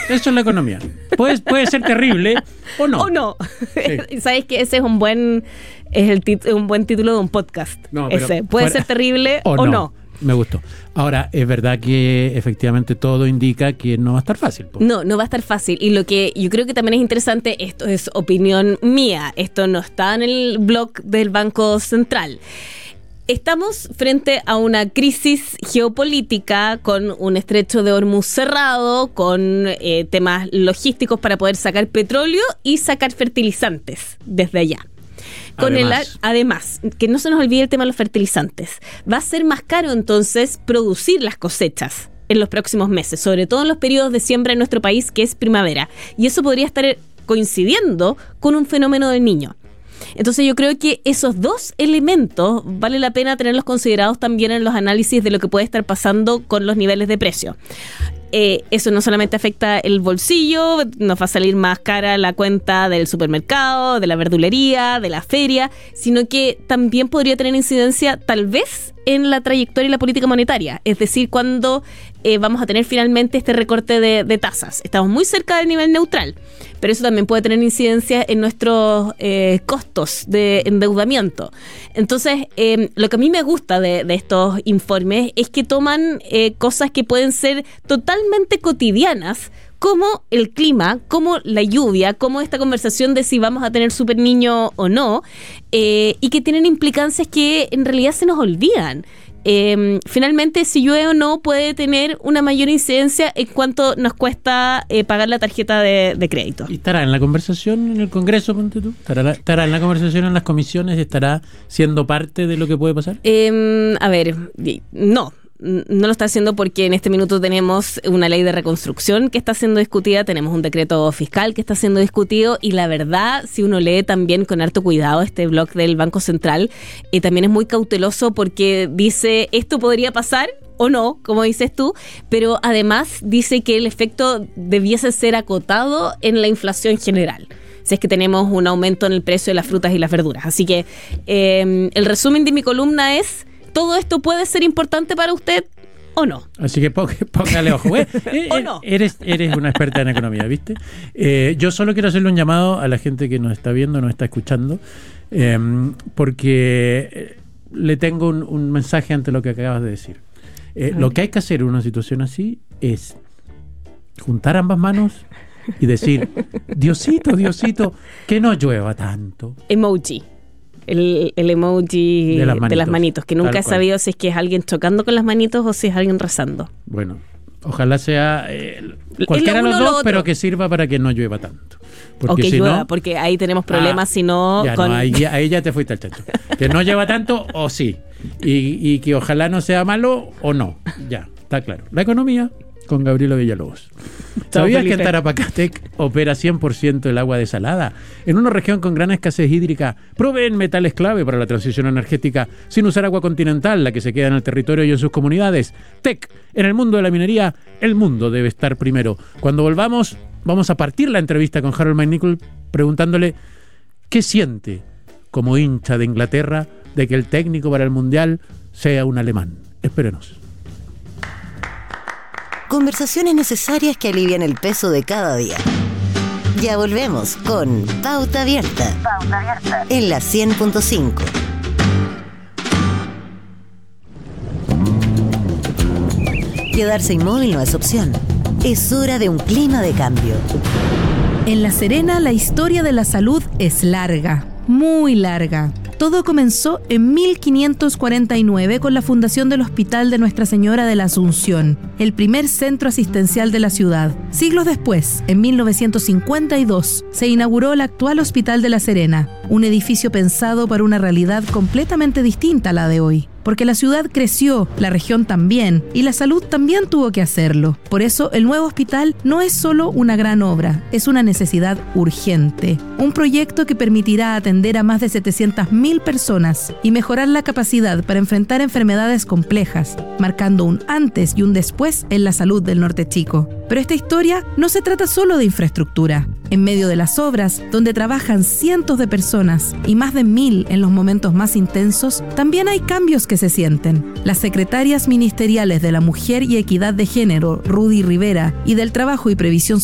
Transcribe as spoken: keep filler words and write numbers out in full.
Eso es la economía. Puede, puede ser terrible o no. O no. Sí. ¿Sabes que ese es un buen es el tit- un buen título de un podcast? No, pero ese. Puede fuera- ser terrible o, o no. no. Me gustó. Ahora, es verdad que efectivamente todo indica que no va a estar fácil. po. No, no va a estar fácil. Y lo que yo creo que también es interesante, esto es opinión mía, esto no está en el blog del Banco Central. Estamos frente a una crisis geopolítica con un estrecho de Hormuz cerrado, con eh, temas logísticos para poder sacar petróleo y sacar fertilizantes desde allá. Con Además. el, además, que no se nos olvide el tema de los fertilizantes. Va a ser más caro entonces producir las cosechas en los próximos meses, sobre todo en los periodos de siembra en nuestro país, que es primavera. Y eso podría estar coincidiendo con un fenómeno del Niño. Entonces yo creo que esos dos elementos vale la pena tenerlos considerados también en los análisis de lo que puede estar pasando con los niveles de precio. Eh, eso no solamente afecta el bolsillo, nos va a salir más cara la cuenta del supermercado, de la verdulería, de la feria, sino que también podría tener incidencia tal vez en la trayectoria y la política monetaria, es decir, cuando eh, vamos a tener finalmente este recorte de, de tasas. Estamos muy cerca del nivel neutral, pero eso también puede tener incidencia en nuestros eh, costos de endeudamiento. Entonces, eh, lo que a mí me gusta de, de estos informes es que toman eh, cosas que pueden ser totalmente cotidianas, como el clima, como la lluvia, como esta conversación de si vamos a tener super niño o no, eh, y que tienen implicancias que en realidad se nos olvidan. Eh, finalmente, si llueve o no, puede tener una mayor incidencia en cuanto nos cuesta eh, pagar la tarjeta de, de crédito. ¿Y estará en la conversación en el Congreso, ponte tú? ¿Estará, la- estará en la conversación en las comisiones? ¿Estará siendo parte de lo que puede pasar? Eh, a ver, no. No lo está haciendo porque en este minuto tenemos una ley de reconstrucción que está siendo discutida, tenemos un decreto fiscal que está siendo discutido y la verdad, si uno lee también con harto cuidado este blog del Banco Central, eh, también es muy cauteloso porque dice esto podría pasar o no, como dices tú, pero además dice que el efecto debiese ser acotado en la inflación general, si es que tenemos un aumento en el precio de las frutas y las verduras. Así que eh, el resumen de mi columna es: ¿todo esto puede ser importante para usted o no? Así que pó- póngale ojo. Eh, eh, ¿O no? Eres, eres una experta en economía, ¿viste? Eh, yo solo quiero hacerle un llamado a la gente que nos está viendo, nos está escuchando, eh, porque eh, le tengo un, un mensaje ante lo que acabas de decir. Eh, lo que hay que hacer en una situación así es juntar ambas manos y decir: Diosito, Diosito, que no llueva tanto. Emoji. El, el emoji De las de las manitos, manitos, que nunca tal he cual. sabido si es que es alguien chocando con las manitos o si es alguien rezando. Bueno, ojalá sea eh, cualquiera de uno los o lo dos, otro. pero que sirva para que no llueva tanto. Porque O que si llueva, no, porque ahí tenemos problemas, Ah, si no... ya con... no, ahí, ya- ahí ya te fuiste al chancho. Que no lleva tanto o sí. Y, y que ojalá no sea malo o no. Ya, está claro. La economía con Gabriela Villalobos. ¿Sabías que en Felipe. Tarapacatec opera cien por ciento el agua desalada? En una región con gran escasez hídrica, proveen metales clave para la transición energética sin usar agua continental, la que se queda en el territorio y en sus comunidades. Tec, en el mundo de la minería, el mundo debe estar primero. Cuando volvamos, vamos a partir la entrevista con Harold McNichol preguntándole qué siente como hincha de Inglaterra de que el técnico para el Mundial sea un alemán. Espérenos. Conversaciones necesarias que alivian el peso de cada día. Ya volvemos con Pauta Abierta. Pauta Abierta. En la cien punto cinco. Quedarse inmóvil no es opción. Es hora de un clima de cambio. En La Serena, la historia de la salud es larga, muy larga. Todo comenzó en mil quinientos cuarenta y nueve con la fundación del Hospital de Nuestra Señora de la Asunción, el primer centro asistencial de la ciudad. Siglos después, en mil novecientos cincuenta y dos, se inauguró el actual Hospital de La Serena, un edificio pensado para una realidad completamente distinta a la de hoy. Porque la ciudad creció, la región también, y la salud también tuvo que hacerlo. Por eso, el nuevo hospital no es solo una gran obra, es una necesidad urgente. Un proyecto que permitirá atender a más de setecientas mil personas y mejorar la capacidad para enfrentar enfermedades complejas, marcando un antes y un después en la salud del Norte Chico. Pero esta historia no se trata solo de infraestructura. En medio de las obras, donde trabajan cientos de personas y más de mil en los momentos más intensos, también hay cambios que se sienten. Las secretarias ministeriales de la Mujer y Equidad de Género, Rudy Rivera, y del Trabajo y Previsión